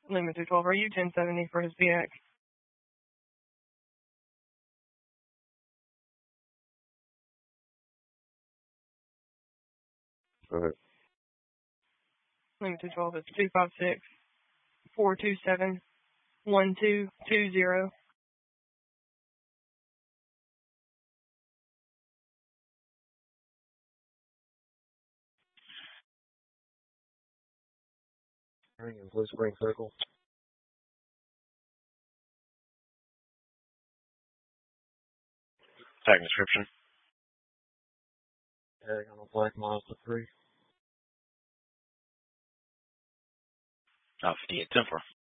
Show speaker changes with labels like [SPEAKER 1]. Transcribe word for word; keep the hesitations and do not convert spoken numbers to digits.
[SPEAKER 1] Lima two twelve, are you ten seventy for his B X?
[SPEAKER 2] Go ahead.
[SPEAKER 1] Lima two twelve, it's two five six, four two seven, one two two zero.
[SPEAKER 2] Ring in Blue Spring Circle.
[SPEAKER 3] Tag description.
[SPEAKER 2] Tag on a black Mazda three.
[SPEAKER 3] Oh, fifty-eight ten four.